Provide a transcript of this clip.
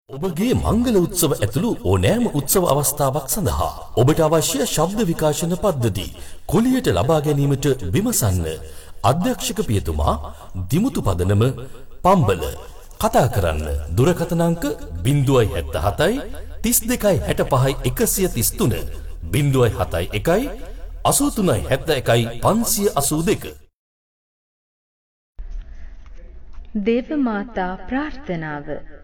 ඔබගේ මංගල උත්සව ඇතුළු ඕනෑම උත්සව අවස්ථාවක් සඳහා ඔබට අවශ්‍ය ශබ්ද විකාශන පද්ධති කුලියට ලබා ගැනීමට විමසන්න. අධ්‍යක්ෂක පියතුමා දිමුතු පදනම පම්බල. කතා කරන්න දුරකථන අංක 077 32 65 133 071 83 71 582. දේව මාතා ප්‍රාර්ථනාව